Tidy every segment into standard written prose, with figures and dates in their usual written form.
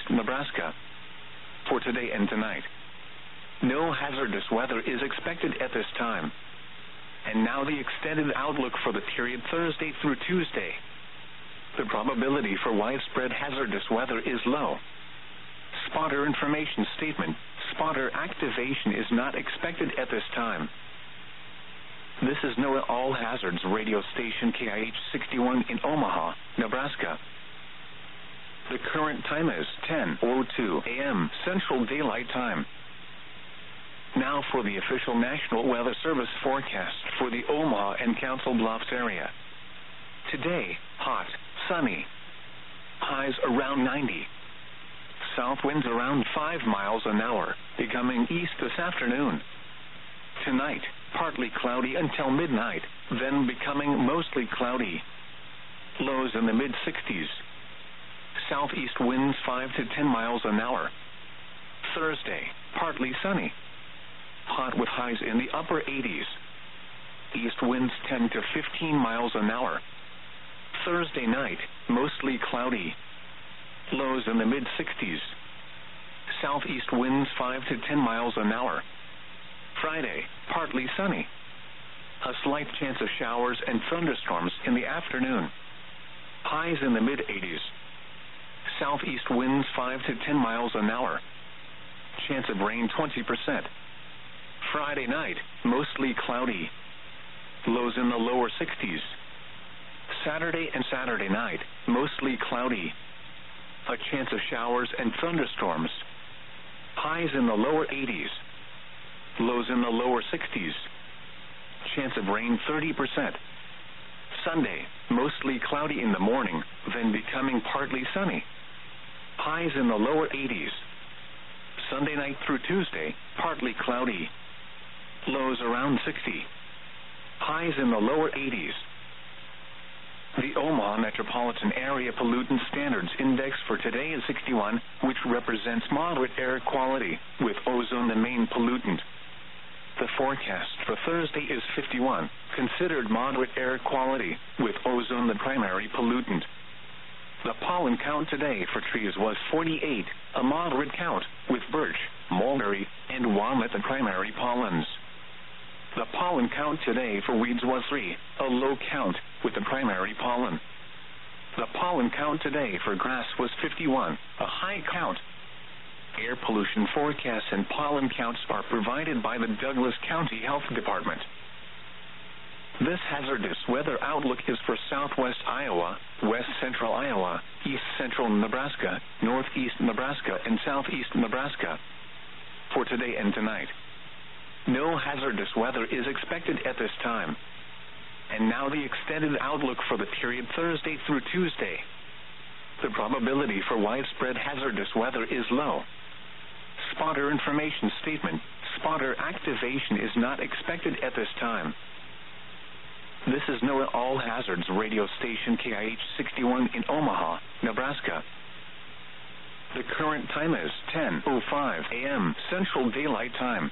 Nebraska. For today and tonight, no hazardous weather is expected at this time. And now the extended outlook for the period Thursday through Tuesday. The probability for widespread hazardous weather is low. Spotter information statement. Spotter activation is not expected at this time. This is NOAA All Hazards radio station KIH 61 in Omaha, Nebraska. The current time is 10:02 a.m. Central Daylight Time. Now for the official National Weather Service forecast for the Omaha and Council Bluffs area. Today, hot, sunny. Highs around 90. South winds around 5 miles an hour, becoming east this afternoon. Tonight, partly cloudy until midnight, then becoming mostly cloudy. Lows in the mid-60s. Southeast winds 5 to 10 miles an hour. Thursday, partly sunny. Hot with highs in the upper 80s. East winds 10 to 15 miles an hour. Thursday night, mostly cloudy. Lows in the mid-60s. Southeast winds 5 to 10 miles an hour. Friday, partly sunny. A slight chance of showers and thunderstorms in the afternoon. Highs in the mid-80s. Southeast winds 5 to 10 miles an hour. Chance of rain 20%. Friday night, mostly cloudy. Lows in the lower 60s. Saturday and Saturday night, mostly cloudy. A chance of showers and thunderstorms. Highs in the lower 80s. Lows in the lower 60s. Chance of rain 30%. Sunday, mostly cloudy in the morning, then becoming partly sunny. Highs in the lower 80s. Sunday night through Tuesday, partly cloudy. Lows around 60. Highs in the lower 80s. The Omaha Metropolitan Area Pollutant Standards Index for today is 61, which represents moderate air quality, with ozone the main pollutant. The forecast for Thursday is 51, considered moderate air quality, with ozone the primary pollutant. The pollen count today for trees was 48, a moderate count, with birch, mulberry, and walnut the primary pollens. The pollen count today for weeds was 3, a low count, with the primary pollen. The pollen count today for grass was 51, a high count. Air pollution forecasts and pollen counts are provided by the Douglas County Health Department. This hazardous weather outlook is for southwest Iowa, west central Iowa, east central Nebraska, northeast Nebraska, and southeast Nebraska. For today and tonight, no hazardous weather is expected at this time. And now the extended outlook for the period Thursday through Tuesday. The probability for widespread hazardous weather is low. Spotter information statement. Spotter activation is not expected at this time. This is NOAA All Hazards radio station KIH 61 in Omaha, Nebraska. The current time is 10:05 a.m. Central Daylight Time.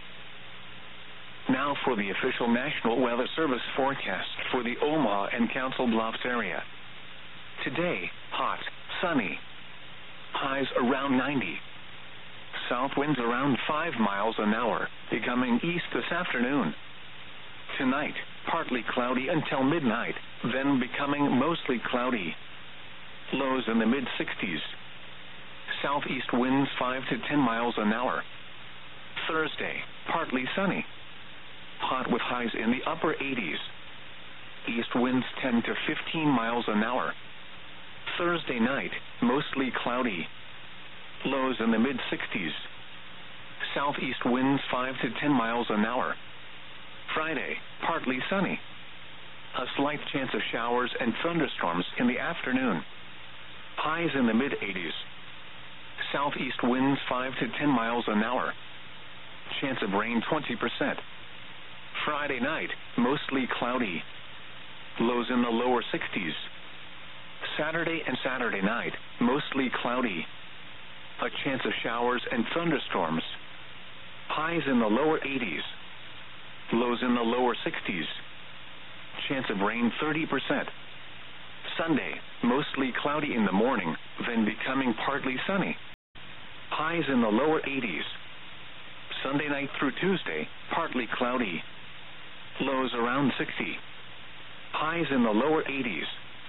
Now for the official National Weather Service forecast for the Omaha and Council Bluffs area. Today, hot, sunny. Highs around 90. South winds around 5 miles an hour, becoming east this afternoon. Tonight, partly cloudy until midnight, then becoming mostly cloudy. Lows in the mid-60s. Southeast winds 5 to 10 miles an hour. Thursday, partly sunny. Hot with highs in the upper 80s. East winds 10 to 15 miles an hour. Thursday night, mostly cloudy. Lows in the mid-60s. Southeast winds 5 to 10 miles an hour. Friday, partly sunny. A slight chance of showers and thunderstorms in the afternoon. Highs in the mid-80s. Southeast winds 5 to 10 miles an hour. Chance of rain 20%. Friday night, mostly cloudy. Lows in the lower 60s. Saturday and Saturday night, mostly cloudy. A chance of showers and thunderstorms. Highs in the lower 80s. Lows in the lower 60s. Chance of rain 30%. Sunday, mostly cloudy in the morning, then becoming partly sunny. highs in the lower 80s. Sunday night through Tuesday, partly cloudy. Lows around 60. Highs in the lower 80s.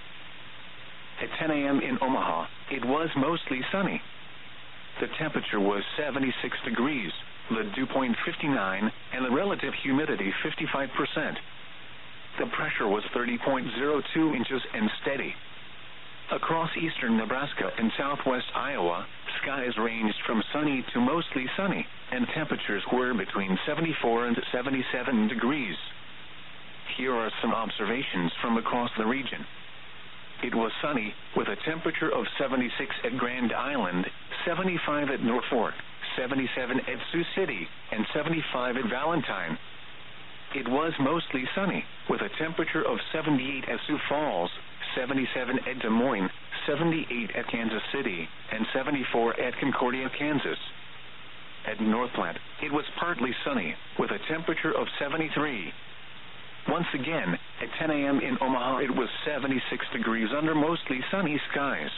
At 10 a.m. in Omaha, it was mostly sunny. The temperature was 76 degrees, the dew point 59, and the relative humidity 55%. The pressure was 30.02 inches and steady. Across eastern Nebraska and southwest Iowa, skies ranged from sunny to mostly sunny, and temperatures were between 74 and 77 degrees. Here are some observations from across the region. It was sunny, with a temperature of 76 at Grand Island, 75 at Norfolk, 77 at Sioux City, and 75 at Valentine. It was mostly sunny, with a temperature of 78 at Sioux Falls, 77 at Des Moines, 78 at Kansas City, and 74 at Concordia, Kansas. At North Platte, it was partly sunny, with a temperature of 73. Once again, at 10 a.m. in Omaha, it was 76 degrees under mostly sunny skies.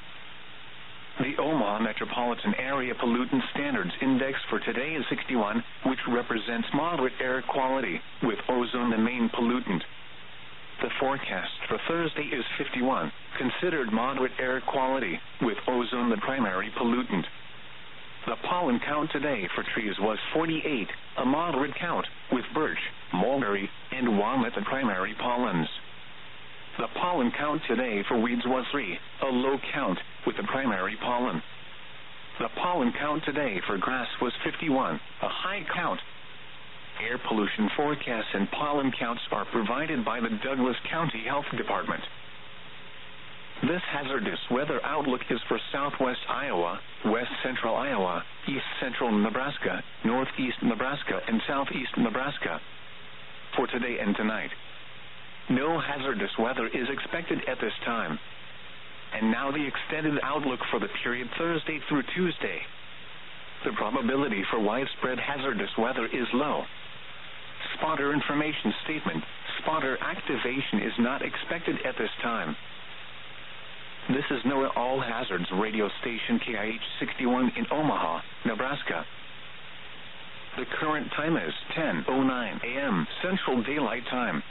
The Omaha Metropolitan Area Pollutant Standards Index for today is 61, which represents moderate air quality, with ozone the main pollutant. The forecast for Thursday is 51, considered moderate air quality, with ozone the primary pollutant. The pollen count today for trees was 48, a moderate count, with birch, mulberry, and walnut the primary pollens. The pollen count today for weeds was 3, a low count, with the primary pollen. The pollen count today for grass was 51, a high count. Air pollution forecasts and pollen counts are provided by the Douglas County Health Department. This hazardous weather outlook is for southwest Iowa, west central Iowa, east central Nebraska, northeast Nebraska, and southeast Nebraska. For today and tonight, no hazardous weather is expected at this time. And now the extended outlook for the period Thursday through Tuesday. The probability for widespread hazardous weather is low. Spotter information statement: spotter activation is not expected at this time. This is NOAA All Hazards radio station KIH 61 in Omaha, Nebraska. The current time is 10:09 a.m. Central Daylight Time.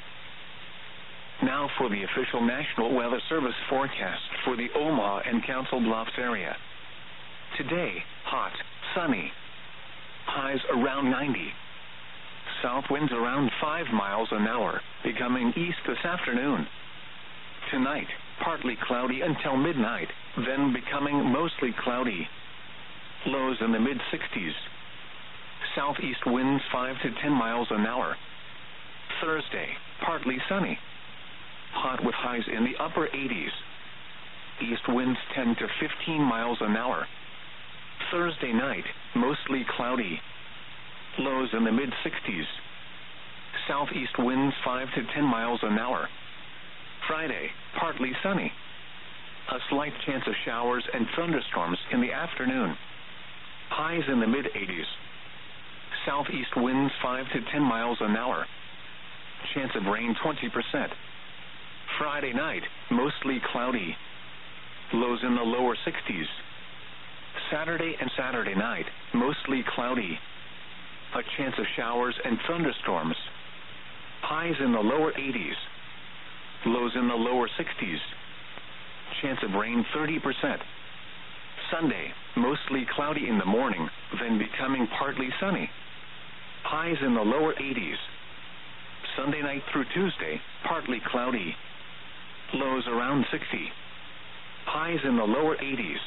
Now for the official National Weather Service forecast for the Omaha and Council Bluffs area. Today, hot, sunny. Highs around 90. South winds around 5 miles an hour, becoming east this afternoon. Tonight, partly cloudy until midnight, then becoming mostly cloudy. Lows in the mid-60s. Southeast winds 5 to 10 miles an hour. Thursday, partly sunny. Hot with highs in the upper 80s. East winds 10 to 15 miles an hour. Thursday night, mostly cloudy. Lows in the mid-60s. Southeast winds 5 to 10 miles an hour. Friday, partly sunny. A slight chance of showers and thunderstorms in the afternoon. Highs in the mid-80s. Southeast winds 5 to 10 miles an hour. Chance of rain 20%. Friday night, mostly cloudy. Lows in the lower 60s. Saturday and Saturday night, mostly cloudy. A chance of showers and thunderstorms. Highs in the lower 80s. Lows in the lower 60s. Chance of rain 30%. Sunday, mostly cloudy in the morning, then becoming partly sunny. Highs in the lower 80s. Sunday night through Tuesday, partly cloudy. Lows around 60. Highs in the lower 80s.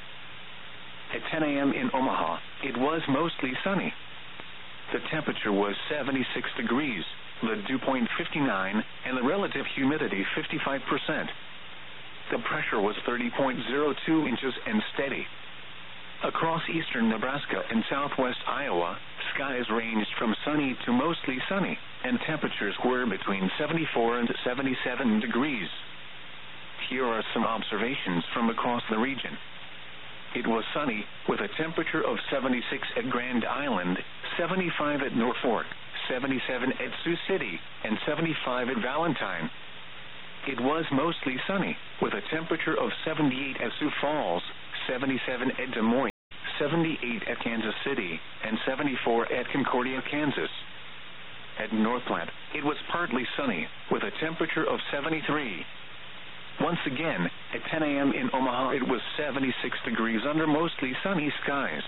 At 10 a.m. in Omaha, it was mostly sunny. The temperature was 76 degrees, the dew point 59, and the relative humidity 55%. The pressure was 30.02 inches and steady. Across eastern Nebraska and southwest Iowa, skies ranged from sunny to mostly sunny, and temperatures were between 74 and 77 degrees. Here are some observations from across the region. It was sunny, with a temperature of 76 at Grand Island, 75 at Norfolk, 77 at Sioux City, and 75 at Valentine. It was mostly sunny, with a temperature of 78 at Sioux Falls, 77 at Des Moines, 78 at Kansas City, and 74 at Concordia, Kansas. At North Platte, it was partly sunny, with a temperature of 73. Once again, at 10 a.m. in Omaha, it was 76 degrees under mostly sunny skies.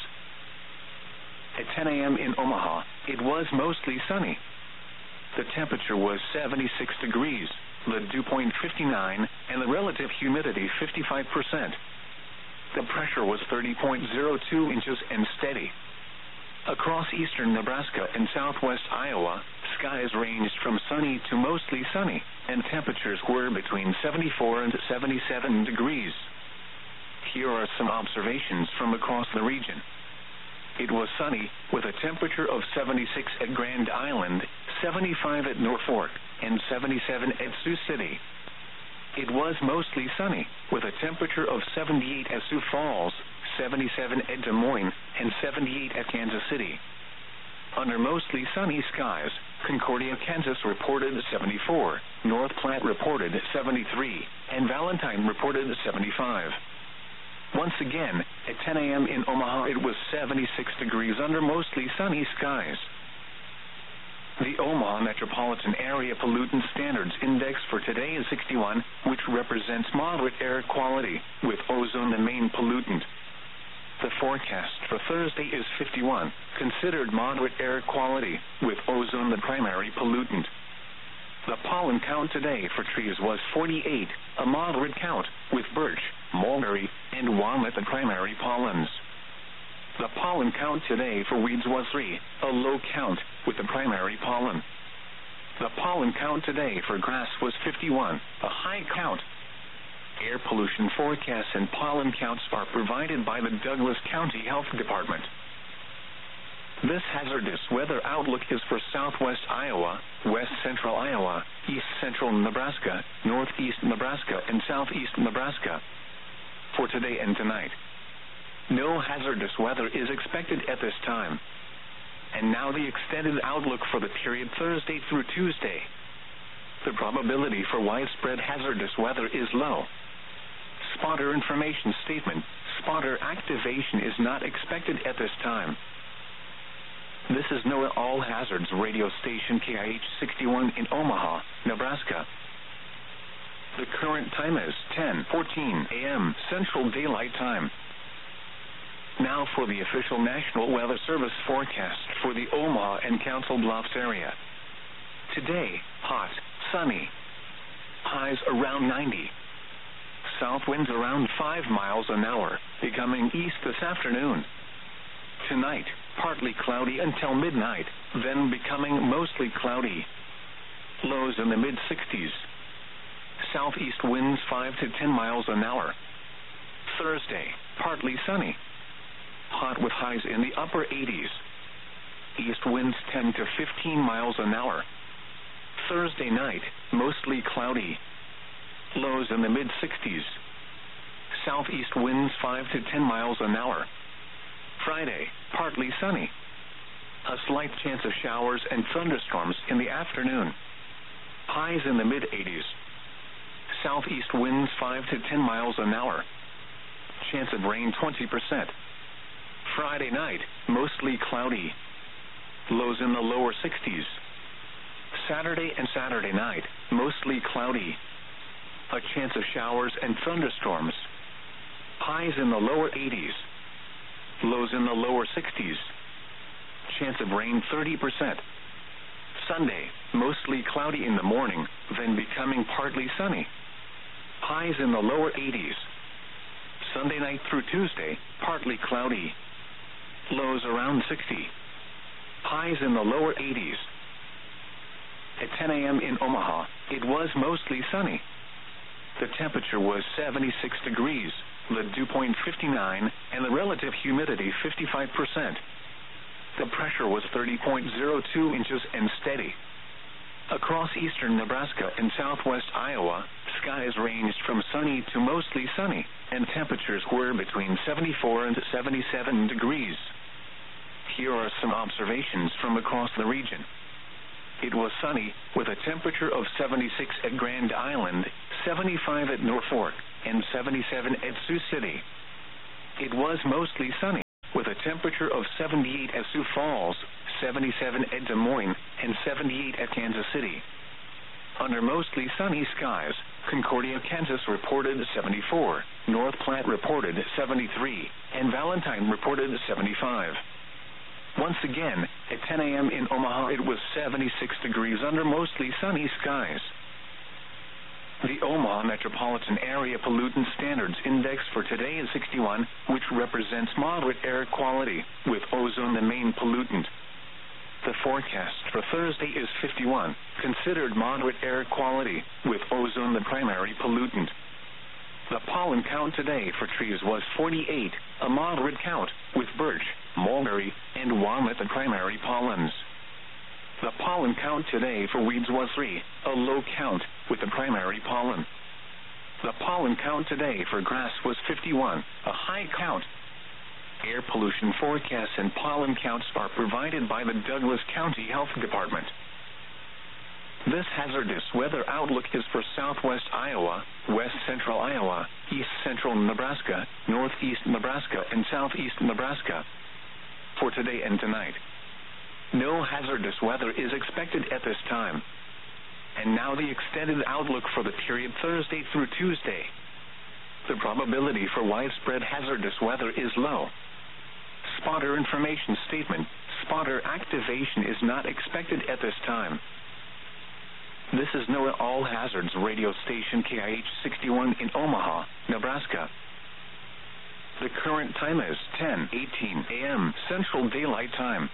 At 10 a.m. in Omaha, it was mostly sunny. The temperature was 76 degrees, the dew point 59, and the relative humidity 55%. The pressure was 30.02 inches and steady. Across eastern Nebraska and southwest Iowa, skies ranged from sunny to mostly sunny, and temperatures were between 74 and 77 degrees. Here are some observations from across the region. It was sunny, with a temperature of 76 at Grand Island, 75 at Norfolk, and 77 at Sioux City. It was mostly sunny, with a temperature of 78 at Sioux Falls, 77 at Des Moines, and 78 at Kansas City. Under mostly sunny skies, Concordia, Kansas reported 74, North Platte reported 73, and Valentine reported 75. Once again, at 10 a.m. in Omaha, it was 76 degrees under mostly sunny skies. The Omaha Metropolitan Area Pollutant Standards Index for today is 61, which represents moderate air quality, with ozone the main pollutant. The forecast for Thursday is 51, considered moderate air quality, with ozone the primary pollutant. The pollen count today for trees was 48, a moderate count, with birch, mulberry, and walnut the primary pollens. The pollen count today for weeds was 3, a low count, with the primary pollen. The pollen count today for grass was 51, a high count. Air pollution forecasts and pollen counts are provided by the Douglas County Health Department. This hazardous weather outlook is for southwest Iowa, west central Iowa, east central Nebraska, northeast Nebraska, and southeast Nebraska. For today and tonight, no hazardous weather is expected at this time. And now the extended outlook for the period Thursday through Tuesday. The probability for widespread hazardous weather is low. Spotter information statement: spotter activation is not expected at this time. This is NOAA All Hazards radio station KIH 61 in Omaha, Nebraska. The current time is 10:14 a.m. Central Daylight Time. Now for the official National Weather Service forecast for the Omaha and Council Bluffs area. Today, hot, sunny. Highs around 90. South winds around 5 miles an hour, becoming east this afternoon. Tonight, partly cloudy until midnight, then becoming mostly cloudy. Lows in the mid-60s. Southeast winds 5 to 10 miles an hour. Thursday, partly sunny. Hot with highs in the upper 80s. East winds 10 to 15 miles an hour. Thursday night, mostly cloudy. Lows in the mid-60s. Southeast winds 5 to 10 miles an hour. Friday, partly sunny. A slight chance of showers and thunderstorms in the afternoon. Highs in the mid-80s. Southeast winds 5 to 10 miles an hour. Chance of rain 20%. Friday night, mostly cloudy. Lows in the lower 60s. Saturday and Saturday night, mostly cloudy. A chance of showers and thunderstorms. Highs in the lower 80s. Lows in the lower 60s. Chance of rain 30%. Sunday, mostly cloudy in the morning, then becoming partly sunny. Highs in the lower 80s. Sunday night through Tuesday, partly cloudy. Lows around 60. Highs in the lower 80s. At 10 a.m. in Omaha, it was mostly sunny. The temperature was 76 degrees, the dew point 59, and the relative humidity 55%. The pressure was 30.02 inches and steady. Across eastern Nebraska and southwest Iowa, skies ranged from sunny to mostly sunny, and temperatures were between 74 and 77 degrees. Here are some observations from across the region. It was sunny, with a temperature of 76 at Grand Island, 75 at Norfolk, and 77 at Sioux City. It was mostly sunny. with a temperature of 78 at Sioux Falls, 77 at Des Moines, and 78 at Kansas City. Under mostly sunny skies, Concordia, Kansas reported 74, North Platte reported 73, and Valentine reported 75. Once again, at 10 a.m. in Omaha, it was 76 degrees under mostly sunny skies. The Omaha Metropolitan Area Pollutant Standards Index for today is 61, which represents moderate air quality, with ozone the main pollutant. The forecast for Thursday is 51, considered moderate air quality, with ozone the primary pollutant. The pollen count today for trees was 48, a moderate count, with birch, mulberry, and walnut the primary pollens. The pollen count today for weeds was 3, a low count, with the primary pollen. The pollen count today for grass was 51, a high count. Air pollution forecasts and pollen counts are provided by the Douglas County Health Department. This hazardous weather outlook is for southwest Iowa, west central Iowa, east central Nebraska, northeast Nebraska, and southeast Nebraska. For today and tonight, no hazardous weather is expected at this time. And now the extended outlook for the period Thursday through Tuesday. The probability for widespread hazardous weather is low. Spotter information statement: spotter activation is not expected at this time. This is NOAA All Hazards radio station KIH 61 in Omaha, Nebraska. The current time is 10:18 a.m. Central Daylight Time.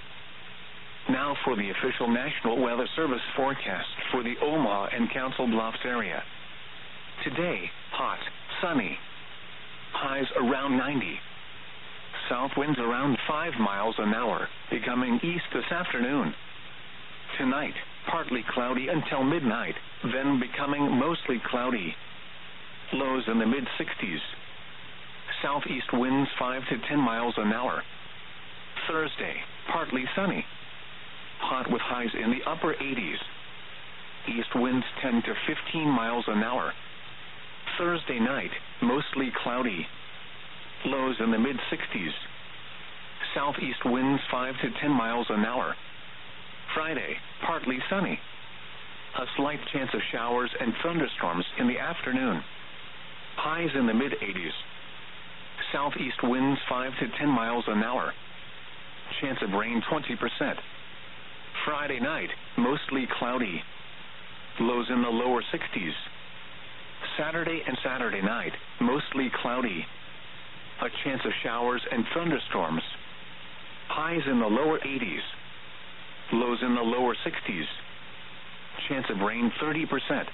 Now for the official National Weather Service forecast for the Omaha and Council Bluffs area. Today, hot, sunny. Highs around 90. South winds around 5 miles an hour, becoming east this afternoon. Tonight, partly cloudy until midnight, then becoming mostly cloudy. Lows in the mid-60s. Southeast winds 5 to 10 miles an hour. Thursday, partly sunny. Hot with highs in the upper 80s. East winds 10 to 15 miles an hour. Thursday night, mostly cloudy. Lows in the mid-60s. Southeast winds 5 to 10 miles an hour. Friday, partly sunny. A slight chance of showers and thunderstorms in the afternoon. Highs in the mid-80s. Southeast winds 5 to 10 miles an hour. Chance of rain 20%. Friday night, mostly cloudy. Lows in the lower 60s. Saturday and Saturday night, mostly cloudy. A chance of showers and thunderstorms. Highs in the lower 80s. Lows in the lower 60s. Chance of rain 30%.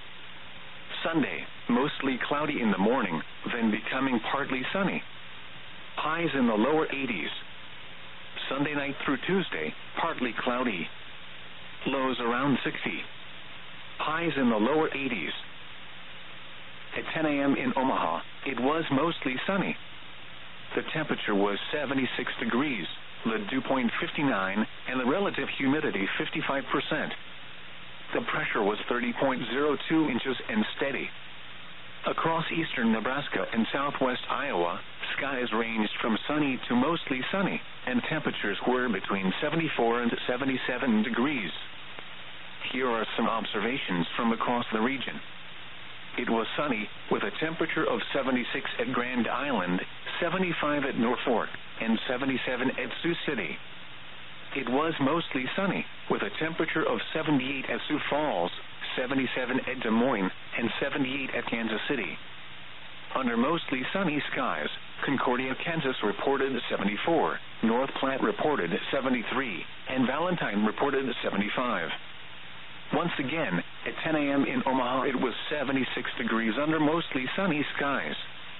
Sunday, mostly cloudy in the morning, then becoming partly sunny. Highs in the lower 80s. Sunday night through Tuesday, partly cloudy. Lows around 60. Highs in the lower 80s. At 10 a.m. in Omaha, it was mostly sunny. The temperature was 76 degrees, the dew point 59, and the relative humidity 55%. The pressure was 30.02 inches and steady. Across eastern Nebraska and southwest Iowa, skies ranged from sunny to mostly sunny, and temperatures were between 74 and 77 degrees. Here are some observations from across the region. It was sunny, with a temperature of 76 at Grand Island, 75 at Norfolk, and 77 at Sioux City. It was mostly sunny, with a temperature of 78 at Sioux Falls, 77 at Des Moines, and 78 at Kansas City. Under mostly sunny skies, Concordia, Kansas reported 74, North Platte reported 73, and Valentine reported 75. Once again, at 10 a.m. in Omaha, it was 76 degrees under mostly sunny skies.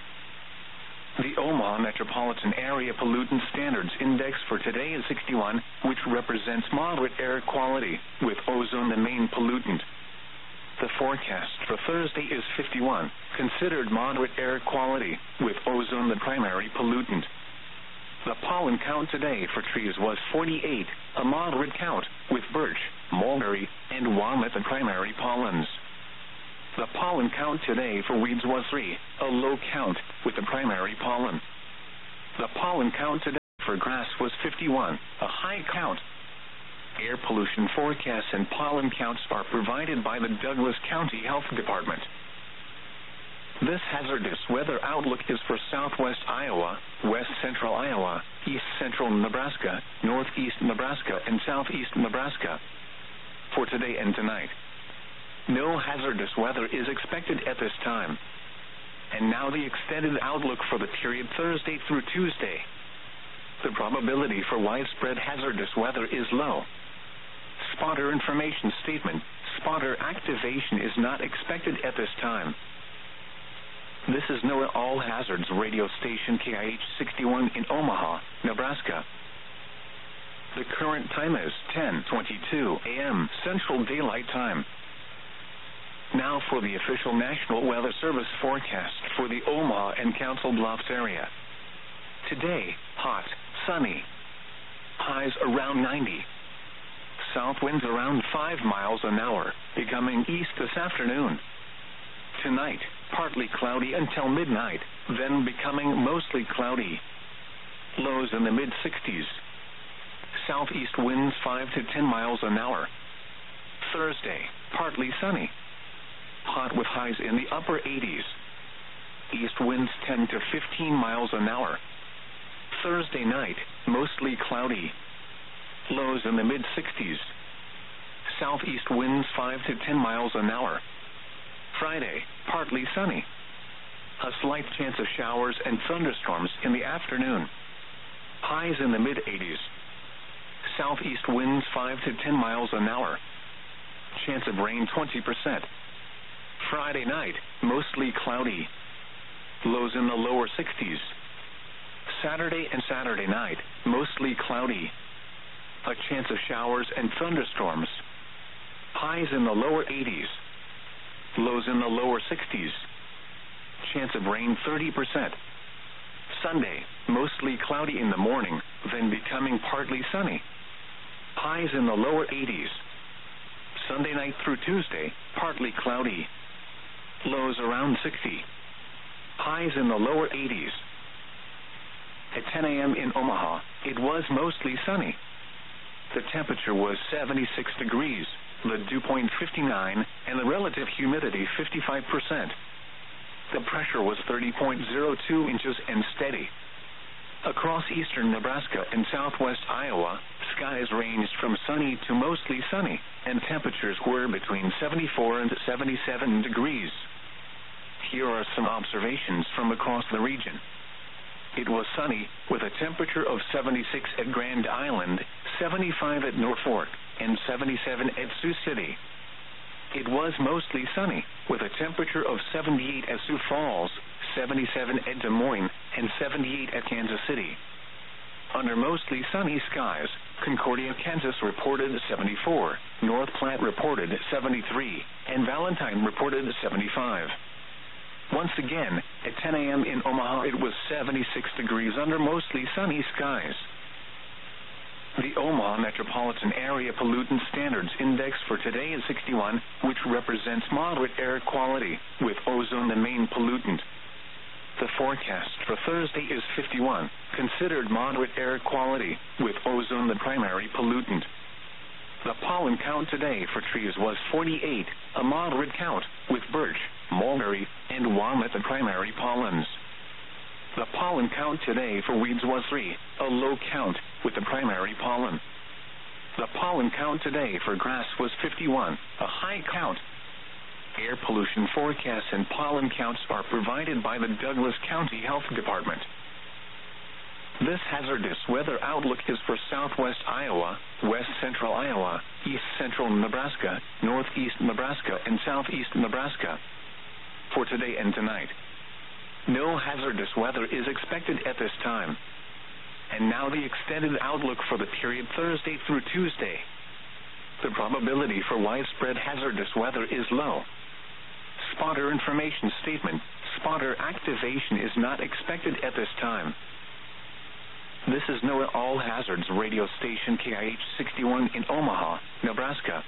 The Omaha Metropolitan Area Pollutant Standards Index for today is 61, which represents moderate air quality, with ozone the main pollutant. The forecast for Thursday is 51, considered moderate air quality, with ozone the primary pollutant. The pollen count today for trees was 48, a moderate count, with birch, mulberry, and walnut the primary pollens. The pollen count today for weeds was 3, a low count, with the primary pollen. The pollen count today for grass was 51, a high count. Air pollution forecasts and pollen counts are provided by the Douglas County Health Department. This hazardous weather outlook is for southwest Iowa, west central Iowa, east central Nebraska, northeast Nebraska, and southeast Nebraska. For today and tonight, no hazardous weather is expected at this time. And now the extended outlook for the period Thursday through Tuesday. The probability for widespread hazardous weather is low. Spotter information statement: spotter activation is not expected at this time. This is NOAA All Hazards radio station KIH 61 in Omaha, Nebraska. The current time is 10:22 a.m. Central Daylight Time. Now for the official National Weather Service forecast for the Omaha and Council Bluffs area. Today, hot, sunny. Highs around 90. South winds around 5 miles an hour, becoming east this afternoon. Tonight, partly cloudy until midnight, then becoming mostly cloudy. Lows in the mid-60s. Southeast winds 5 to 10 miles an hour. Thursday, partly sunny. Hot with highs in the upper 80s. East winds 10 to 15 miles an hour. Thursday night, mostly cloudy. Lows in the mid-60s. Southeast winds 5 to 10 miles an hour. Friday, partly sunny. A slight chance of showers and thunderstorms in the afternoon. Highs in the mid-80s. Southeast winds 5 to 10 miles an hour. Chance of rain 20%. Friday night, mostly cloudy. Lows in the lower 60s. Saturday and Saturday night, mostly cloudy. A chance of showers and thunderstorms. Highs in the lower 80s. Lows in the lower 60s. Chance of rain 30%. Sunday, mostly cloudy in the morning, then becoming partly sunny. Highs in the lower 80s. Sunday night through Tuesday, partly cloudy. Lows around 60. Highs in the lower 80s. At 10 a.m. in Omaha, it was mostly sunny. The temperature was 76 degrees, the dew point 59, and the relative humidity 55%. The pressure was 30.02 inches and steady. Across eastern Nebraska and southwest Iowa, skies ranged from sunny to mostly sunny, and temperatures were between 74 and 77 degrees. Here are some observations from across the region. It was sunny, with a temperature of 76 at Grand Island, 75 at Norfolk, and 77 at Sioux City. It was mostly sunny, with a temperature of 78 at Sioux Falls, 77 at Des Moines, and 78 at Kansas City. Under mostly sunny skies, Concordia, Kansas reported 74, North Platte reported 73, and Valentine reported 75. Once again, at 10 a.m. in Omaha, it was 76 degrees under mostly sunny skies. The Omaha Metropolitan Area Pollutant Standards Index for today is 61, which represents moderate air quality, with ozone the main pollutant. The forecast for Thursday is 51, considered moderate air quality, with ozone the primary pollutant. The pollen count today for trees was 48, a moderate count, with birch, mulberry, and walnut the primary pollens. The pollen count today for weeds was 3, a low count, with the primary pollen. The pollen count today for grass was 51, a high count. Air pollution forecasts and pollen counts are provided by the Douglas County Health Department. This hazardous weather outlook is for southwest Iowa, west central Iowa, east central Nebraska, northeast Nebraska, and southeast Nebraska. For today and tonight, no hazardous weather is expected at this time. And now the extended outlook for the period Thursday through Tuesday. The probability for widespread hazardous weather is low. Spotter information statement: spotter activation is not expected at this time. This is NOAA All Hazards radio station KIH 61 in Omaha, Nebraska.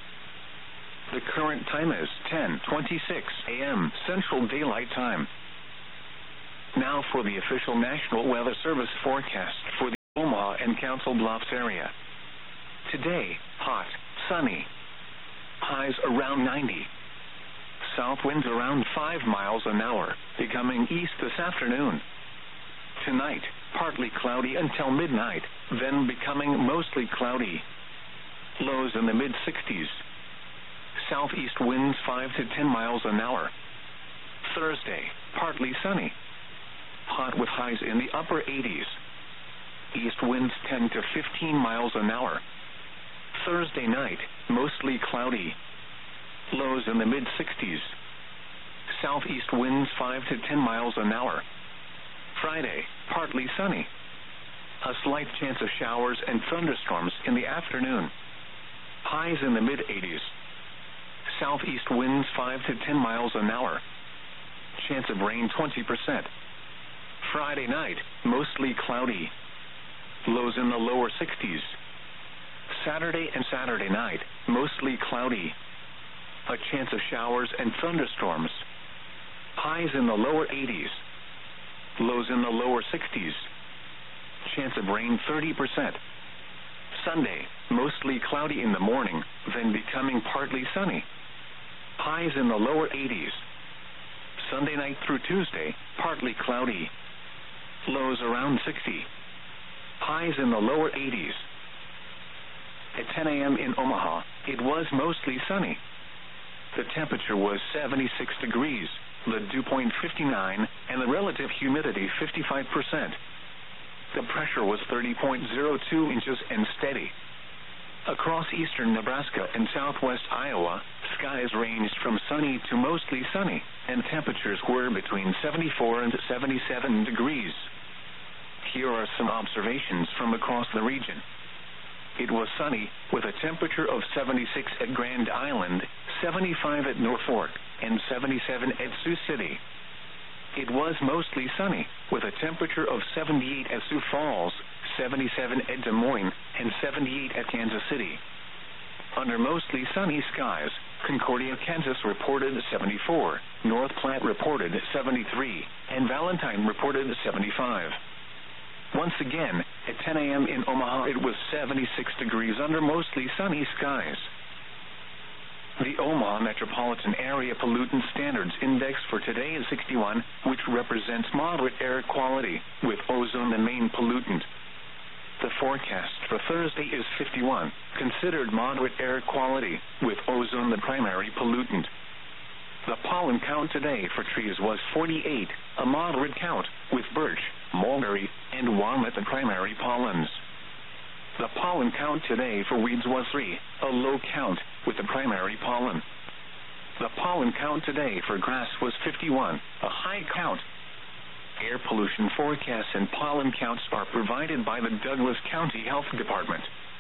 The current time is 10:26 a.m. Central Daylight Time. Now for the official National Weather Service forecast for the Omaha and Council Bluffs area. Today, hot, sunny. Highs around 90. South winds around 5 miles an hour, becoming east this afternoon. Tonight, partly cloudy until midnight, then becoming mostly cloudy. Lows in the mid-60s. Southeast winds 5 to 10 miles an hour. Thursday, partly sunny. Hot with highs in the upper 80s. East winds 10 to 15 miles an hour. Thursday night, mostly cloudy. Lows in the mid-60s. Southeast winds 5 to 10 miles an hour. Friday, partly sunny. A slight chance of showers and thunderstorms in the afternoon. Highs in the mid-80s. Southeast winds 5 to 10 miles an hour. Chance of rain 20%. Friday night, mostly cloudy. Lows in the lower 60s. Saturday and Saturday night, mostly cloudy. A chance of showers and thunderstorms. Highs in the lower 80s. Lows in the lower 60s. Chance of rain 30%. Sunday, mostly cloudy in the morning, then becoming partly sunny. Highs in the lower 80s. Sunday night through Tuesday, partly cloudy. Lows around 60. Highs in the lower 80s. At 10 a.m. in Omaha, it was mostly sunny. The temperature was 76 degrees, the dew point 59, and the relative humidity 55%. The pressure was 30.02 inches and steady. Across eastern Nebraska and southwest Iowa, skies ranged from sunny to mostly sunny, and temperatures were between 74 and 77 degrees. Here are some observations from across the region. It was sunny, with a temperature of 76 at Grand Island, 75 at Norfolk, and 77 at Sioux City. It was mostly sunny, with a temperature of 78 at Sioux Falls, 77 at Des Moines, and 78 at Kansas City. Under mostly sunny skies, Concordia, Kansas reported 74, North Platte reported 73, and Valentine reported 75. Once again, at 10 a.m. in Omaha, it was 76 degrees under mostly sunny skies. The Omaha Metropolitan Area Pollutant Standards Index for today is 61, which represents moderate air quality, with ozone the main pollutant. The forecast for Thursday is 51, considered moderate air quality, with ozone the primary pollutant. The pollen count today for trees was 48, a moderate count, with birch, mulberry, and walnut the primary pollens. The pollen count today for weeds was 3, a low count, with the primary pollen. The pollen count today for grass was 51, a high count. Air pollution forecasts and pollen counts are provided by the Douglas County Health Department.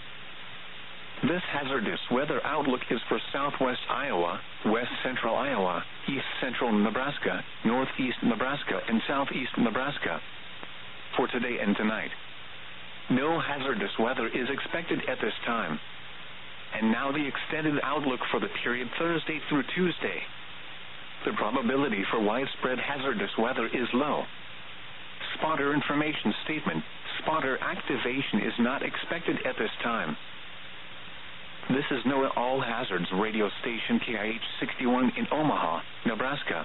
This hazardous weather outlook is for southwest Iowa, west central Iowa, east central Nebraska, northeast Nebraska, and southeast Nebraska. For today and tonight, no hazardous weather is expected at this time. And now the extended outlook for the period Thursday through Tuesday. The probability for widespread hazardous weather is low. Spotter information statement: spotter activation is not expected at this time. This is NOAA All Hazards radio station KIH 61 in Omaha, Nebraska.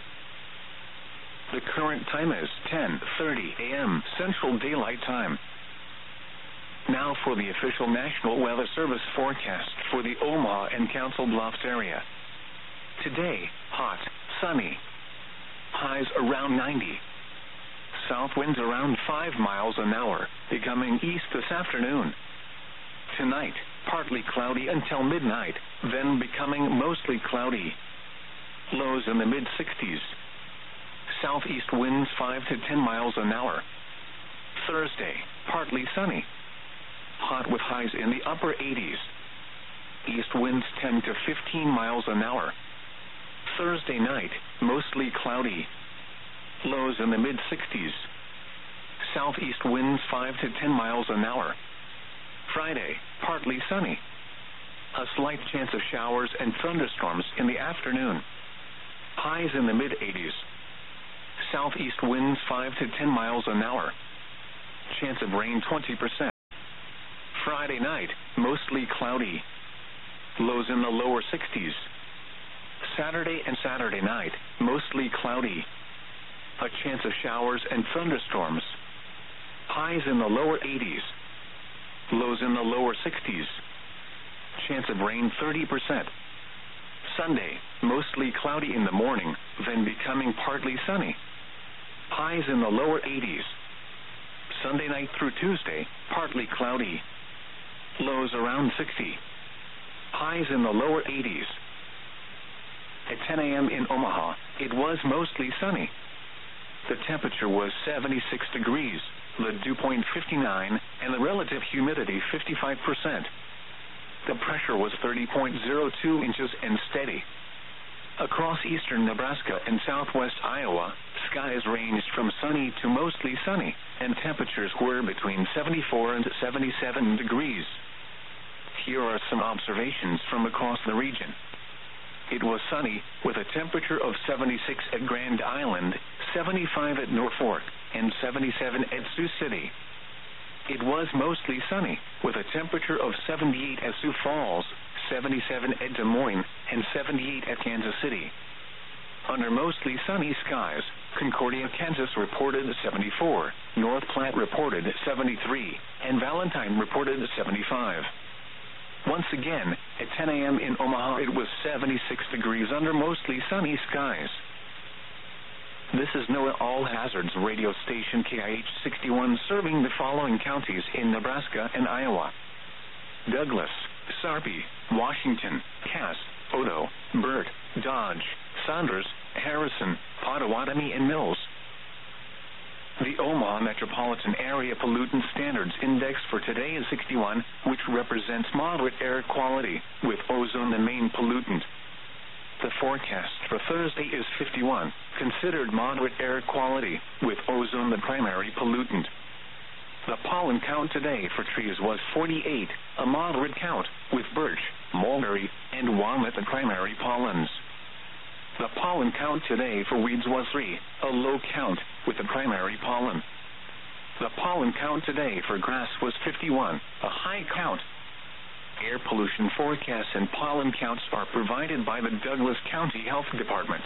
The current time is 10:30 a.m. Central Daylight Time. Now for the official National Weather Service forecast for the Omaha and Council Bluffs area. Today, hot, sunny. Highs around 90. South winds around 5 miles an hour, becoming east this afternoon. Tonight, partly cloudy until midnight, then becoming mostly cloudy. Lows in the mid-60s. Southeast winds 5 to 10 miles an hour. Thursday, partly sunny. Hot with highs in the upper 80s. East winds 10 to 15 miles an hour. Thursday night, mostly cloudy. Lows in the mid-60s. Southeast winds 5 to 10 miles an hour. Friday, partly sunny. A slight chance of showers and thunderstorms in the afternoon. Highs in the mid-80s. Southeast winds 5 to 10 miles an hour. Chance of rain 20%. Friday night, mostly cloudy. Lows in the lower 60s. Saturday and Saturday night, mostly cloudy. A chance of showers and thunderstorms. Highs in the lower 80s. Lows in the lower 60s. Chance of rain 30%. Sunday, mostly cloudy in the morning, then becoming partly sunny. Highs in the lower 80s. Sunday night through Tuesday, partly cloudy. Lows around 60. Highs in the lower 80s. At 10 a.m. in Omaha, it was mostly sunny. The temperature was 76 degrees, the dew point 59, and the relative humidity 55%. The pressure was 30.02 inches and steady. Across eastern Nebraska and southwest Iowa, skies ranged from sunny to mostly sunny, and temperatures were between 74 and 77 degrees. Here are some observations from across the region. It was sunny, with a temperature of 76 at Grand Island, 75 at Norfolk, and 77 at Sioux City. It was mostly sunny, with a temperature of 78 at Sioux Falls, 77 at Des Moines, and 78 at Kansas City. Under mostly sunny skies, Concordia, Kansas reported 74, North Platte reported 73, and Valentine reported 75. Once again, at 10 a.m. in Omaha, it was 76 degrees under mostly sunny skies. This is NOAA All Hazards radio station KIH 61 serving the following counties in Nebraska and Iowa: Douglas, Sarpy, Washington, Cass, Odo, Burt, Dodge, Saunders, Harrison, Pottawatomie, and Mills. The Omaha Metropolitan Area Pollutant Standards Index for today is 61, which represents moderate air quality, with ozone the main pollutant. The forecast for Thursday is 51, considered moderate air quality, with ozone the primary pollutant. The pollen count today for trees was 48, a moderate count, with birch, mulberry, and walnut the primary pollens. The pollen count today for weeds was 3, a low count, with the primary pollen. The pollen count today for grass was 51, a high count. Air pollution forecasts and pollen counts are provided by the Douglas County Health Department.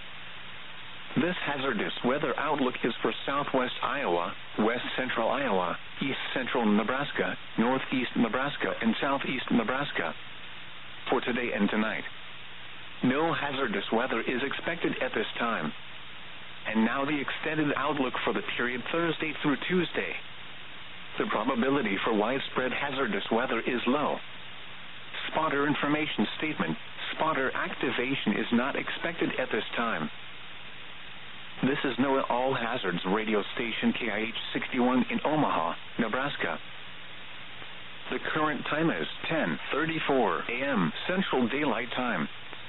This hazardous weather outlook is for southwest Iowa, west central Iowa, east central Nebraska, northeast Nebraska, and southeast Nebraska. For today and tonight, no hazardous weather is expected at this time. And now the extended outlook for the period Thursday through Tuesday. The probability for widespread hazardous weather is low. Spotter information statement: spotter activation is not expected at this time. This is NOAA All Hazards radio station KIH 61 in Omaha, Nebraska. The current time is 10:34 a.m. Central Daylight Time.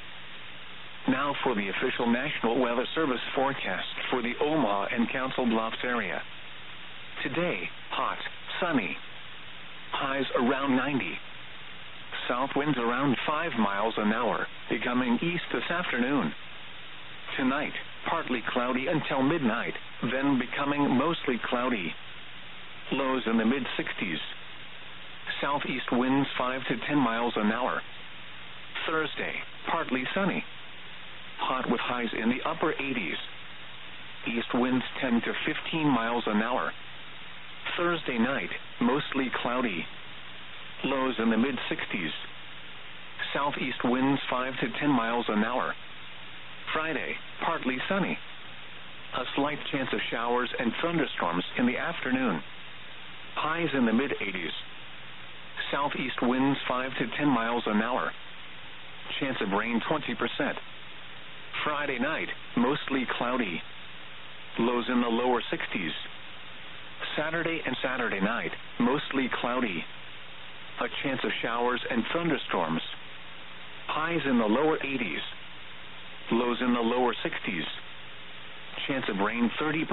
Now for the official National Weather Service forecast for the Omaha and Council Bluffs area. Today, hot, sunny. Highs around 90. South winds around 5 miles an hour, becoming east this afternoon. Tonight, partly cloudy until midnight, then becoming mostly cloudy. Lows in the mid-60s. Southeast winds 5 to 10 miles an hour. Thursday, partly sunny. Hot with highs in the upper 80s. East winds 10 to 15 miles an hour. Thursday night, mostly cloudy. Lows in the mid-60s. Southeast winds 5 to 10 miles an hour. Friday, partly sunny. A slight chance of showers and thunderstorms in the afternoon. Highs in the mid-80s. Southeast winds 5 to 10 miles an hour. Chance of rain 20%. Friday night, mostly cloudy. Lows in the lower 60s. Saturday and Saturday night, mostly cloudy. A chance of showers and thunderstorms. Highs in the lower 80s. Lows in the lower 60s. Chance of rain 30%.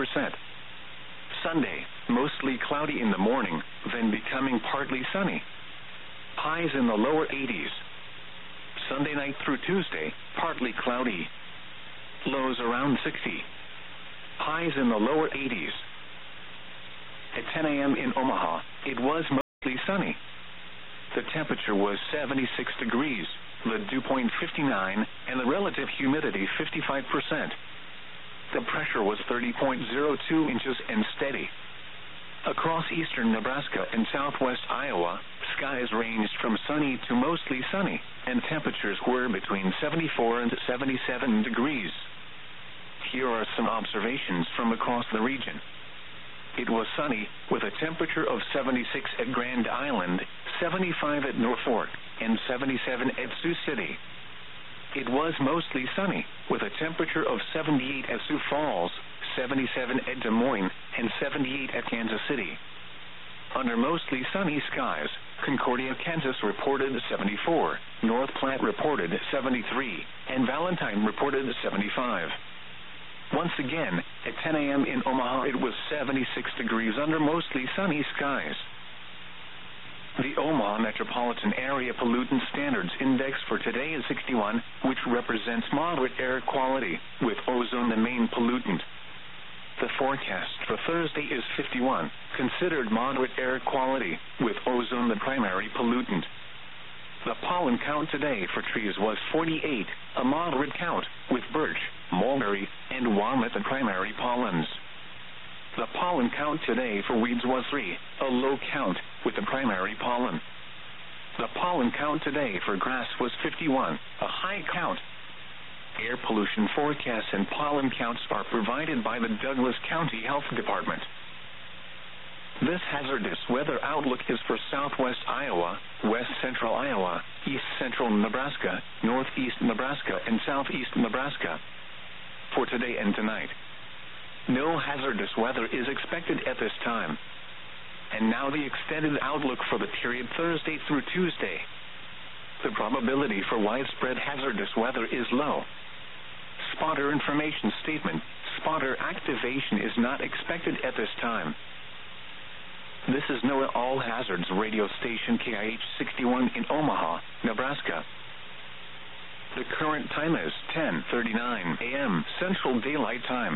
Sunday, mostly cloudy in the morning, then becoming partly sunny. Highs in the lower 80s. Sunday night through Tuesday, partly cloudy. Lows around 60. Highs in the lower 80s. At 10 a.m. in Omaha, it was mostly sunny. The temperature was 76 degrees, the dew point 59, and the relative humidity 55%. The pressure was 30.02 inches and steady. Across eastern Nebraska and southwest Iowa, skies ranged from sunny to mostly sunny, and temperatures were between 74 and 77 degrees. Here are some observations from across the region. It was sunny, with a temperature of 76 at Grand Island, 75 at Norfolk, and 77 at Sioux City. It was mostly sunny, with a temperature of 78 at Sioux Falls, 77 at Des Moines, and 78 at Kansas City. Under mostly sunny skies, Concordia, Kansas reported 74, North Platte reported 73, and Valentine reported 75. Once again, at 10 a.m. in Omaha, it was 76 degrees under mostly sunny skies. The Omaha Metropolitan Area Pollutant Standards Index for today is 61, which represents moderate air quality, with ozone the main pollutant. The forecast for Thursday is 51, considered moderate air quality, with ozone the primary pollutant. The pollen count today for trees was 48, a moderate count, with birch, mulberry, and walnut the primary pollens. The pollen count today for weeds was 3, a low count, with the primary pollen. The pollen count today for grass was 51, a high count. Air pollution forecasts and pollen counts are provided by the Douglas County Health Department. This hazardous weather outlook is for southwest Iowa, west central Iowa, east central Nebraska, northeast Nebraska, and southeast Nebraska. For today and tonight, no hazardous weather is expected at this time. And now the extended outlook for the period Thursday through Tuesday. The probability for widespread hazardous weather is low. Spotter information statement: spotter activation is not expected at this time. This is NOAA All Hazards radio station KIH 61 in Omaha, Nebraska. The current time is 10:39 a.m. Central Daylight Time.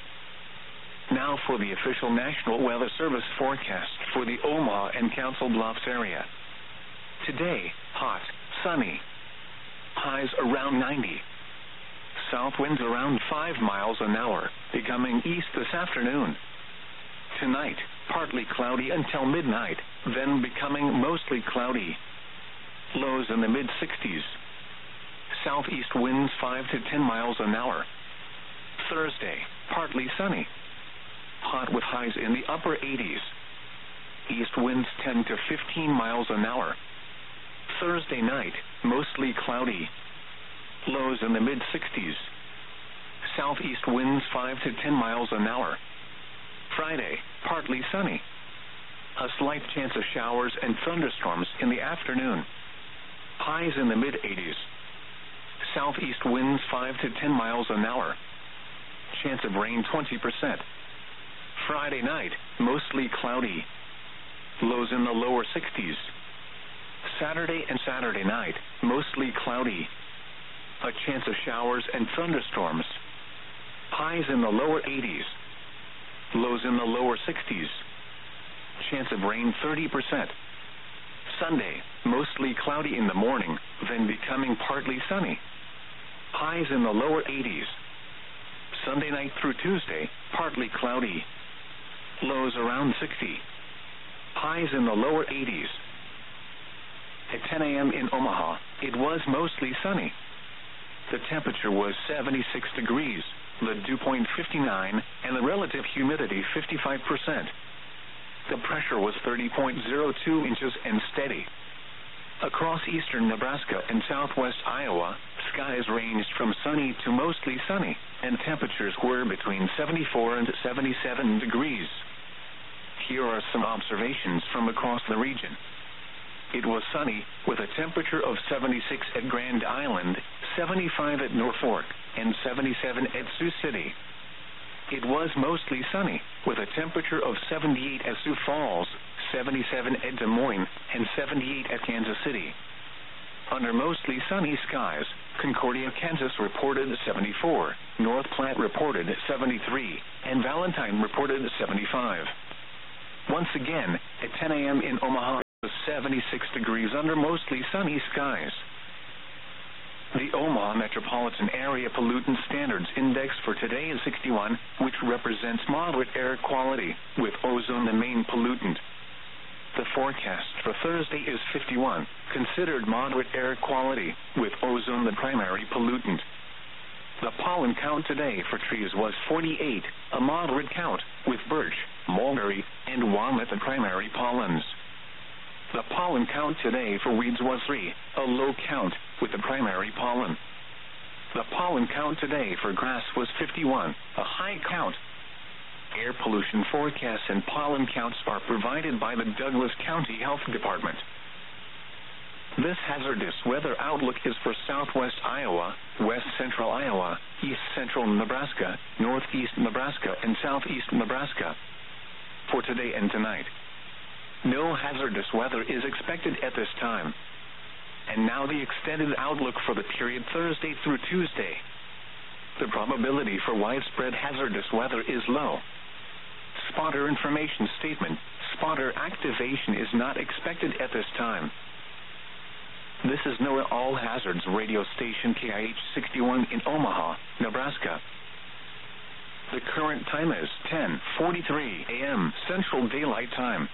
Now for the official National Weather Service forecast for the Omaha and Council Bluffs area. Today, hot, sunny. Highs around 90. South winds around 5 miles an hour, becoming east this afternoon. Tonight, partly cloudy until midnight, then becoming mostly cloudy. Lows in the mid-60s. Southeast winds 5 to 10 miles an hour. Thursday, partly sunny. Hot with highs in the upper 80s. East winds 10 to 15 miles an hour. Thursday night, mostly cloudy. Lows in the mid-60s. Southeast winds 5 to 10 miles an hour. Friday, partly sunny. A slight chance of showers and thunderstorms in the afternoon. Highs in the mid-80s. Southeast winds 5 to 10 miles an hour. Chance of rain 20%. Friday night, mostly cloudy. Lows in the lower 60s. Saturday and Saturday night, mostly cloudy. A chance of showers and thunderstorms. Highs in the lower 80s. Lows in the lower 60s. Chance of rain 30%. Sunday, mostly cloudy in the morning, then becoming partly sunny. Highs in the lower 80s. Sunday night through Tuesday, partly cloudy. Lows around 60. Highs in the lower 80s. At 10 a.m. in Omaha, it was mostly sunny. The temperature was 76 degrees, the dew point 59, and the relative humidity 55%. The pressure was 30.02 inches and steady. Across eastern Nebraska and southwest Iowa, skies ranged from sunny to mostly sunny, and temperatures were between 74 and 77 degrees. Here are some observations from across the region. It was sunny, with a temperature of 76 at Grand Island, 75 at Norfolk, and 77 at Sioux City. It was mostly sunny, with a temperature of 78 at Sioux Falls, 77 at Des Moines, and 78 at Kansas City. Under mostly sunny skies, Concordia, Kansas reported 74, North Platte reported 73, and Valentine reported 75. Once again, at 10 a.m. in Omaha, it was 76 degrees under mostly sunny skies. The Omaha Metropolitan Area Pollutant Standards Index for today is 61, which represents moderate air quality, with ozone the main pollutant. The forecast for Thursday is 51, considered moderate air quality, with ozone the primary pollutant. The pollen count today for trees was 48, a moderate count, with birch, mulberry, and walnut the primary pollens. The pollen count today for weeds was 3, a low count, with the primary pollen. The pollen count today for grass was 51, a high count. Air pollution forecasts and pollen counts are provided by the Douglas County Health Department. This hazardous weather outlook is for southwest Iowa, west central Iowa, east central Nebraska, northeast Nebraska, and southeast Nebraska. For today and tonight, no hazardous weather is expected at this time. And now the extended outlook for the period Thursday through Tuesday. The probability for widespread hazardous weather is low. Spotter information statement: spotter activation is not expected at this time. This is NOAA All Hazards radio station KIH 61 in Omaha, Nebraska. The current time is 10:43 a.m. Central Daylight Time.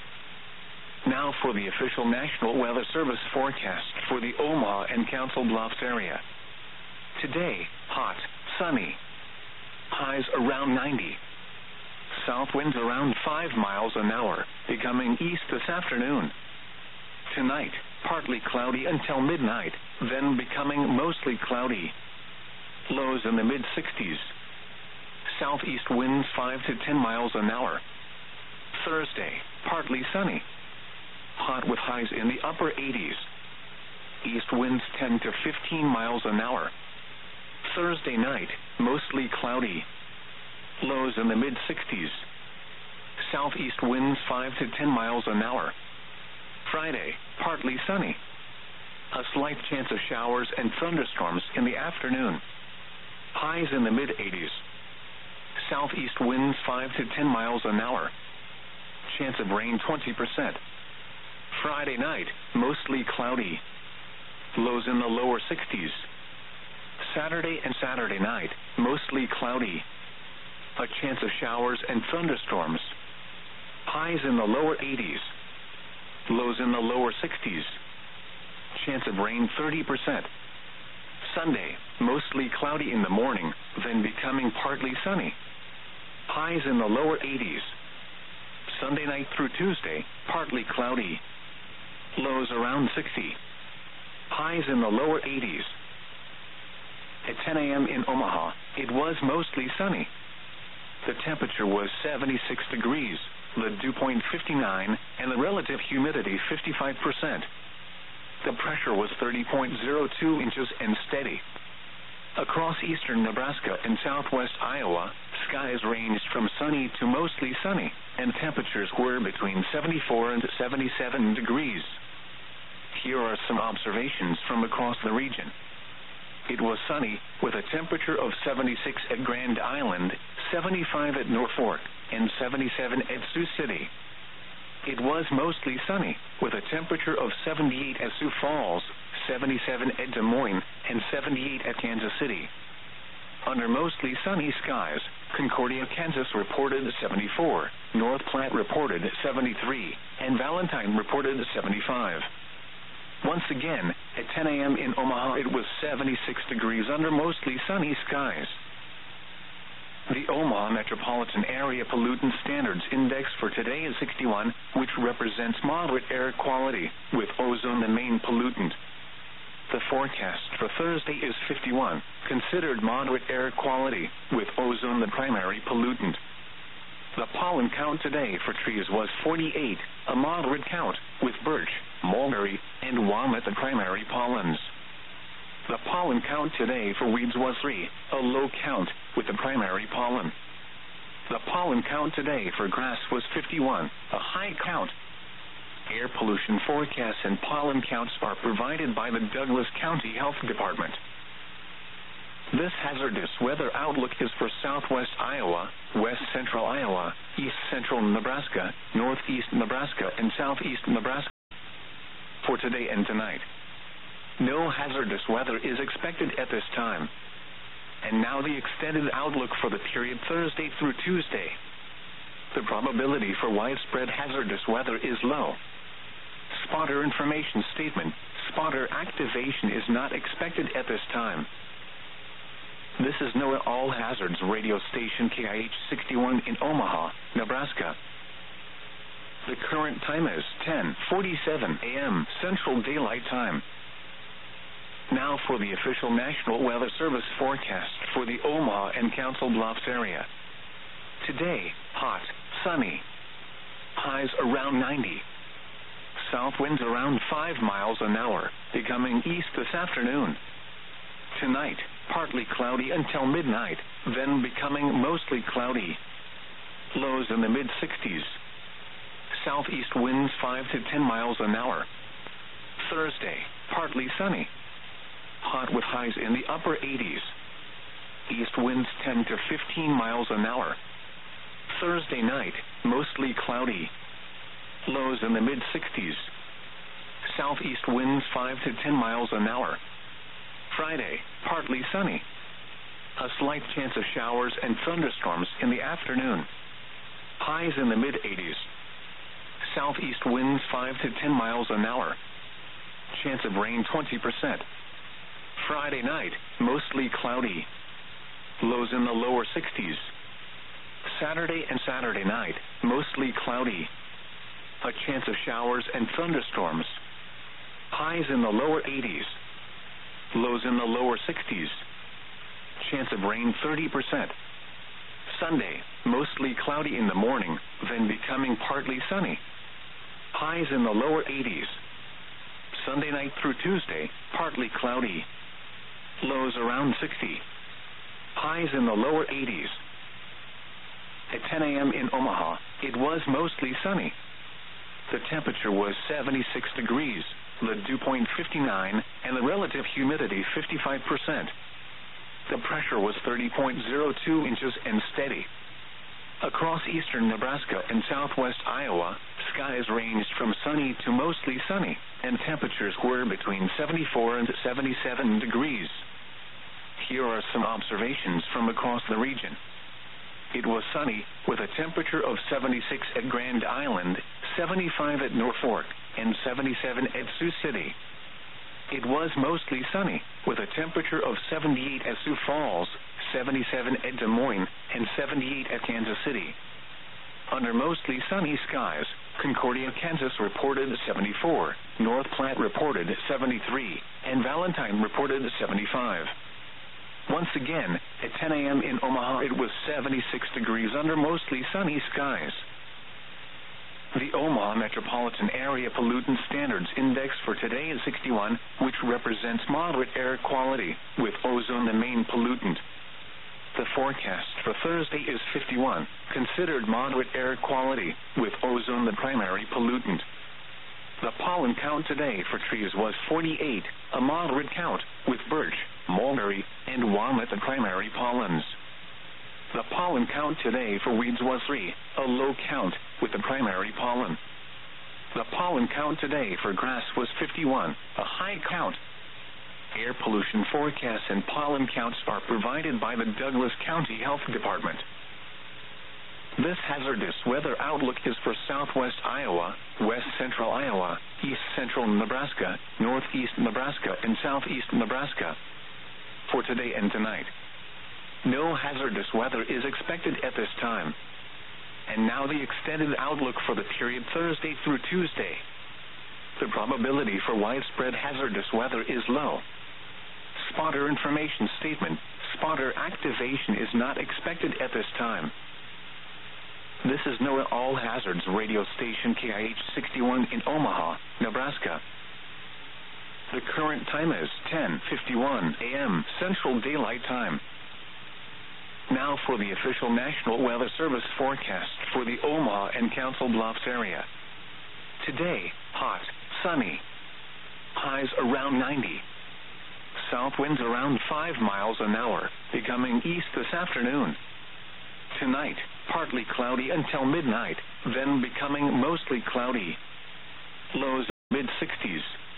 Now for the official National Weather Service forecast for the Omaha and Council Bluffs area. Today, hot, sunny. Highs around 90. South winds around 5 miles an hour, becoming east this afternoon. Tonight, partly cloudy until midnight, then becoming mostly cloudy. Lows in the mid-60s. Southeast winds 5 to 10 miles an hour. Thursday, partly sunny. Hot with highs in the upper 80s. East winds 10 to 15 miles an hour. Thursday night, mostly cloudy. Lows in the mid-60s. Southeast winds 5 to 10 miles an hour. Friday, partly sunny. A slight chance of showers and thunderstorms in the afternoon. Highs in the mid-80s. Southeast winds 5 to 10 miles an hour. Chance of rain 20%. Friday night, mostly cloudy. Lows in the lower 60s. Saturday and Saturday night, mostly cloudy. A chance of showers and thunderstorms. Highs in the lower 80s. Lows in the lower 60s. Chance of rain 30%. Sunday, mostly cloudy in the morning, then becoming partly sunny. Highs in the lower 80s. Sunday night through Tuesday, partly cloudy. Lows around 60. Highs in the lower 80s. At 10 a.m. in Omaha, it was mostly sunny. The temperature was 76 degrees, the dew point 59, and the relative humidity 55%. The pressure was 30.02 inches and steady. Across eastern Nebraska and southwest Iowa, skies ranged from sunny to mostly sunny, and temperatures were between 74 and 77 degrees. Here are some observations from across the region. It was sunny, with a temperature of 76 at Grand Island, 75 at Norfolk, and 77 at Sioux City. It was mostly sunny, with a temperature of 78 at Sioux Falls, 77 at Des Moines, and 78 at Kansas City. Under mostly sunny skies, Concordia, Kansas reported 74, North Platte reported 73, and Valentine reported 75. Once again, at 10 a.m. in Omaha, it was 76 degrees under mostly sunny skies. The Omaha Metropolitan Area Pollutant Standards Index for today is 61, which represents moderate air quality, with ozone the main pollutant. The forecast for Thursday is 51, considered moderate air quality, with ozone the primary pollutant. The pollen count today for trees was 48, a moderate count, with birch, mulberry, and walnut the primary pollens. The pollen count today for weeds was 3, a low count, with the primary pollen. The pollen count today for grass was 51, a high count. Air pollution forecasts and pollen counts are provided by the Douglas County Health Department. This hazardous weather outlook is for southwest Iowa, west central Iowa, east central Nebraska, northeast Nebraska, and southeast Nebraska. for today and tonight. No hazardous weather is expected at this time. And now the extended outlook for the period Thursday through Tuesday. The probability for widespread hazardous weather is low. Spotter information statement. Spotter activation is not expected at this time. This is NOAA All Hazards radio station KIH 61 in Omaha, Nebraska. The current time is 10:47 a.m. Central Daylight Time. Now for the official National Weather Service forecast for the Omaha and Council Bluffs area. Today, hot, sunny. Highs around 90. South winds around 5 miles an hour, becoming east this afternoon. Tonight, partly cloudy until midnight, then becoming mostly cloudy. Lows in the mid-60s. Southeast winds 5 to 10 miles an hour. Thursday, partly sunny. Hot with highs in the upper 80s. East winds 10 to 15 miles an hour. Thursday night, mostly cloudy. Lows in the mid-60s. Southeast winds 5 to 10 miles an hour. Friday, partly sunny. A slight chance of showers and thunderstorms in the afternoon. Highs in the mid-80s. Southeast winds 5 to 10 miles an hour. Chance of rain 20%. Friday night, mostly cloudy. Lows in the lower 60s. Saturday and Saturday night, mostly cloudy. A chance of showers and thunderstorms. Highs in the lower 80s. Lows in the lower 60s. Chance of rain 30%. Sunday, mostly cloudy in the morning, then becoming partly sunny. Highs in the lower 80s. Sunday night through Tuesday, partly cloudy. Lows around 60. Highs in the lower 80s. At 10 a.m. in Omaha, it was mostly sunny. The temperature was 76 degrees, the dew point 59, and the relative humidity 55%. The pressure was 30.02 inches and steady. Across eastern Nebraska and southwest Iowa, skies ranged from sunny to mostly sunny, and temperatures were between 74 and 77 degrees. Here are some observations from across the region. It was sunny, with a temperature of 76 at Grand Island, 75 at Norfolk, and 77 at Sioux City. It was mostly sunny, with a temperature of 78 at Sioux Falls, 77 at Des Moines, and 78 at Kansas City. Under mostly sunny skies, Concordia, Kansas reported 74, North Platte reported 73, and Valentine reported 75. Once again, at 10 a.m. in Omaha, it was 76 degrees under mostly sunny skies. The Omaha Metropolitan Area Pollutant Standards Index for today is 61, which represents moderate air quality, with ozone the main pollutant. The forecast for Thursday is 51, considered moderate air quality, with ozone the primary pollutant. The pollen count today for trees was 48, a moderate count, with birch, mulberry, and walnut the primary pollens. The pollen count today for weeds was 3, a low count, with the primary pollen. The pollen count today for grass was 51, a high count. Air pollution forecasts and pollen counts are provided by the Douglas County Health Department. This hazardous weather outlook is for southwest Iowa, west central Iowa, east central Nebraska, northeast Nebraska, and southeast Nebraska. For today and tonight, no hazardous weather is expected at this time. And now the extended outlook for the period Thursday through Tuesday. The probability for widespread hazardous weather is low. Spotter information statement. Spotter activation is not expected at this time. This is NOAA All Hazards radio station KIH 61 in Omaha, Nebraska. The current time is 10:51 a.m. Central Daylight Time. Now for the official National Weather Service forecast for the Omaha and Council Bluffs area. Today, hot, sunny. Highs around 90. South winds around 5 miles an hour, becoming east this afternoon. Tonight, partly cloudy until midnight, then becoming mostly cloudy. Lows mid-60s.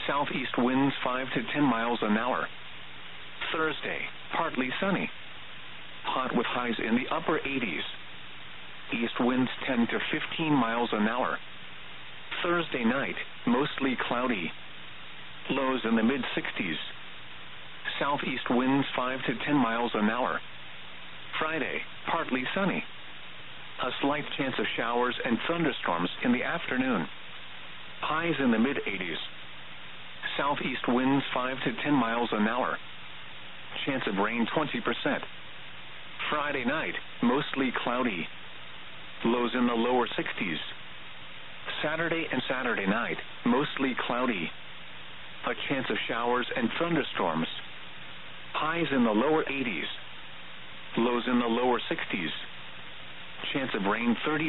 Southeast winds 5 to 10 miles an hour. Thursday, partly sunny. Hot with highs in the upper 80s. East winds 10 to 15 miles an hour. Thursday night, mostly cloudy. Lows in the mid-60s. Southeast winds 5 to 10 miles an hour. Friday, partly sunny. A slight chance of showers and thunderstorms in the afternoon. Highs in the mid-80s. Southeast winds 5 to 10 miles an hour. Chance of rain 20%. Friday night, mostly cloudy. Lows in the lower 60s. Saturday and Saturday night, mostly cloudy. A chance of showers and thunderstorms. Highs in the lower 80s. Lows in the lower 60s. Chance of rain 30%.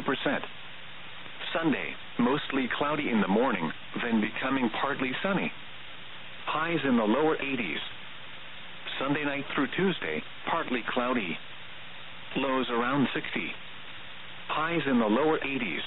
Sunday, mostly cloudy in the morning, then becoming partly sunny. Highs in the lower 80s. Sunday night through Tuesday, partly cloudy. Lows around 60. Highs in the lower 80s.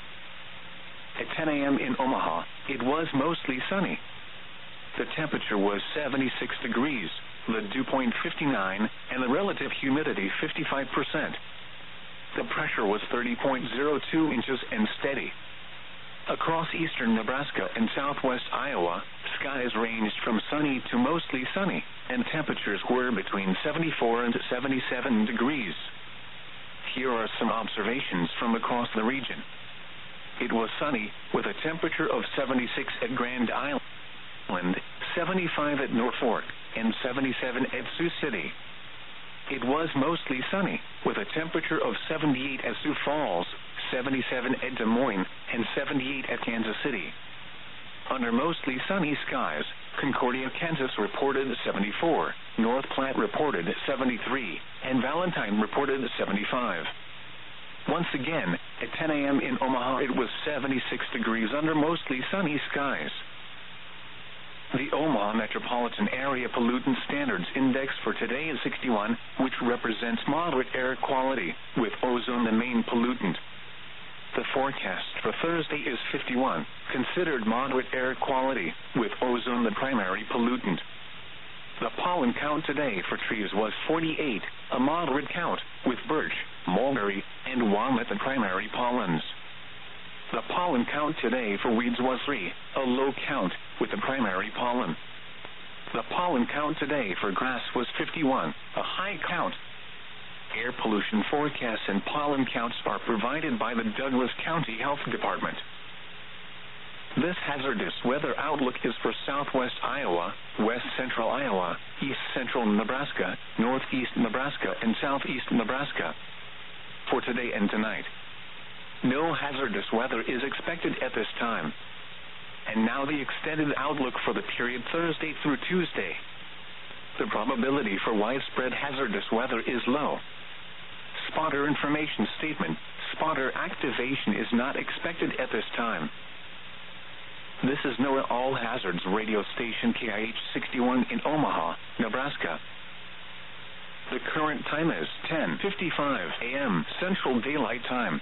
At 10 a.m. in Omaha, it was mostly sunny. The temperature was 76 degrees, the dew point 59, and the relative humidity 55%. The pressure was 30.02 inches and steady. Across eastern Nebraska and southwest Iowa, skies ranged from sunny to mostly sunny, and temperatures were between 74 and 77 degrees. Here are some observations from across the region. It was sunny, with a temperature of 76 at Grand Island, 75 at Norfolk, and 77 at Sioux City. It was mostly sunny, with a temperature of 78 at Sioux Falls, 77 at Des Moines, and 78 at Kansas City. Under mostly sunny skies, Concordia, Kansas reported 74, North Platte reported 73, and Valentine reported 75. Once again, at 10 a.m. in Omaha, it was 76 degrees under mostly sunny skies. The Omaha Metropolitan Area Pollutant Standards Index for today is 61, which represents moderate air quality, with ozone the main pollutant. The forecast for Thursday is 51, considered moderate air quality, with ozone the primary pollutant. The pollen count today for trees was 48, a moderate count, with birch, mulberry, and walnut the primary pollens. The pollen count today for weeds was 3, a low count, with the primary pollen. The pollen count today for grass was 51, a high count. Air pollution forecasts and pollen counts are provided by the Douglas County Health Department. This hazardous weather outlook is for southwest Iowa, west central Iowa, east central Nebraska, northeast Nebraska, and southeast Nebraska. For today and tonight, no hazardous weather is expected at this time. And now the extended outlook for the period Thursday through Tuesday. The probability for widespread hazardous weather is low. Spotter information statement: spotter activation is not expected at this time. This is NOAA All Hazards radio station KIH 61 in Omaha, Nebraska. The current time is 10:55 a.m. Central Daylight Time.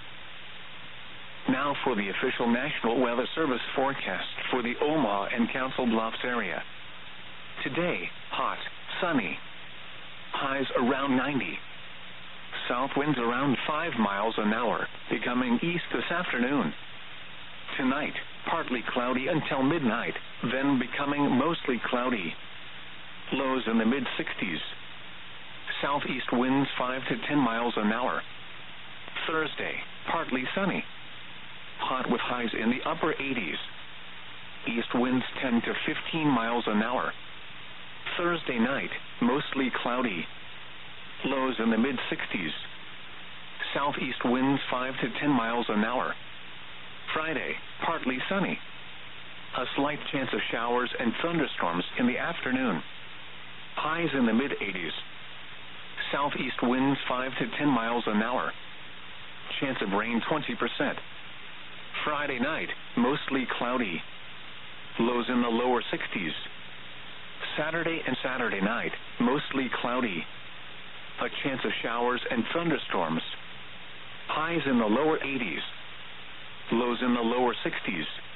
Now for the official National Weather Service forecast for the Omaha and Council Bluffs area. Today, hot, sunny. Highs around 90. South winds around 5 miles an hour, becoming east this afternoon. Tonight, partly cloudy until midnight, then becoming mostly cloudy. Lows in the mid-60s. Southeast winds 5 to 10 miles an hour. Thursday, partly sunny. Hot with highs in the upper 80s. East winds 10 to 15 miles an hour. Thursday night, mostly cloudy. Lows in the mid-60s. Southeast winds 5 to 10 miles an hour. Friday, partly sunny. A slight chance of showers and thunderstorms in the afternoon. Highs in the mid-80s. Southeast winds 5 to 10 miles an hour. Chance of rain 20%. Friday night, mostly cloudy. Lows in the lower 60s. Saturday and Saturday night, mostly cloudy. A chance of showers and thunderstorms. Highs in the lower 80s. Lows in the lower 60s.